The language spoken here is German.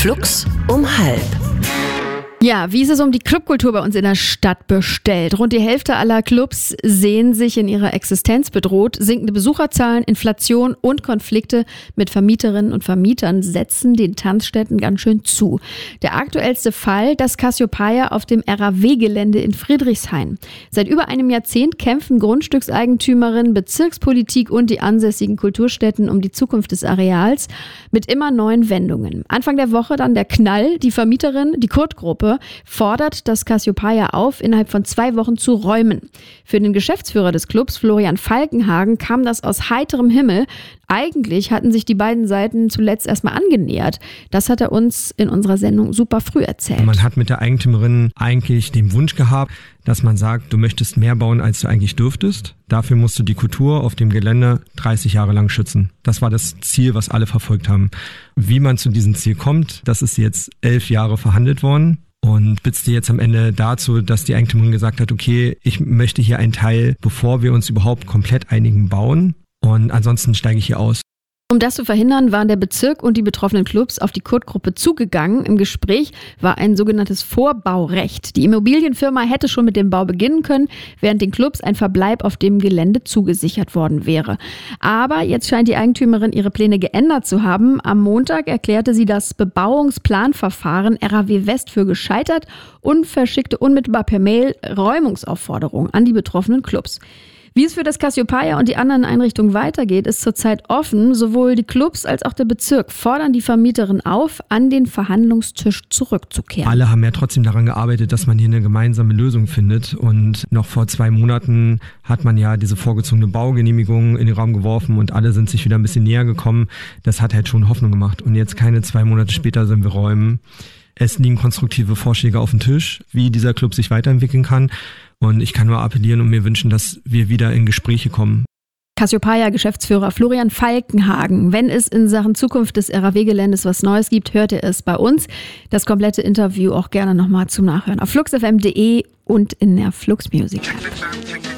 Flux um 12:30. Ja, wie ist es um die Clubkultur bei uns in der Stadt bestellt? Rund die Hälfte aller Clubs sehen sich in ihrer Existenz bedroht. Sinkende Besucherzahlen, Inflation und Konflikte mit Vermieterinnen und Vermietern setzen den Tanzstätten ganz schön zu. Der aktuellste Fall, das Cassiopeia auf dem RAW-Gelände in Friedrichshain. Seit über einem Jahrzehnt kämpfen Grundstückseigentümerinnen, Bezirkspolitik und die ansässigen Kulturstätten um die Zukunft des Areals mit immer neuen Wendungen. Anfang der Woche dann der Knall. Die Vermieterin, die Kurt-Gruppe, fordert das Cassiopeia auf, innerhalb von 2 Wochen zu räumen. Für den Geschäftsführer des Clubs, Florian Falkenhagen, kam das aus heiterem Himmel. Eigentlich hatten sich die beiden Seiten zuletzt erstmal angenähert. Das hat er uns in unserer Sendung super früh erzählt. Man hat mit der Eigentümerin eigentlich den Wunsch gehabt, dass man sagt, du möchtest mehr bauen, als du eigentlich dürftest. Dafür musst du die Kultur auf dem Gelände 30 Jahre lang schützen. Das war das Ziel, was alle verfolgt haben. Wie man zu diesem Ziel kommt, das ist jetzt 11 Jahre verhandelt worden. Und spitzte jetzt am Ende dazu, dass die Eigentümerin gesagt hat, okay, ich möchte hier einen Teil, bevor wir uns überhaupt komplett einigen, bauen. Und ansonsten steige ich hier aus. Um das zu verhindern, waren der Bezirk und die betroffenen Clubs auf die Kurt-Gruppe zugegangen. Im Gespräch war ein sogenanntes Vorbaurecht. Die Immobilienfirma hätte schon mit dem Bau beginnen können, während den Clubs ein Verbleib auf dem Gelände zugesichert worden wäre. Aber jetzt scheint die Eigentümerin ihre Pläne geändert zu haben. Am Montag erklärte sie das Bebauungsplanverfahren RAW West für gescheitert und verschickte unmittelbar per Mail Räumungsaufforderungen an die betroffenen Clubs. Wie es für das Cassiopeia und die anderen Einrichtungen weitergeht, ist zurzeit offen. Sowohl die Clubs als auch der Bezirk fordern die Vermieterin auf, an den Verhandlungstisch zurückzukehren. Alle haben ja trotzdem daran gearbeitet, dass man hier eine gemeinsame Lösung findet. Und noch vor 2 Monaten hat man ja diese vorgezogene Baugenehmigung in den Raum geworfen und alle sind sich wieder ein bisschen näher gekommen. Das hat halt schon Hoffnung gemacht. Und jetzt keine 2 Monate später sind wir räumen. Es liegen konstruktive Vorschläge auf dem Tisch, wie dieser Club sich weiterentwickeln kann. Und ich kann nur appellieren und mir wünschen, dass wir wieder in Gespräche kommen. Cassiopeia-Geschäftsführer Florian Falkenhagen. Wenn es in Sachen Zukunft des RAW-Geländes was Neues gibt, hört ihr es bei uns. Das komplette Interview auch gerne nochmal zum Nachhören auf fluxfm.de und in der Flux Music.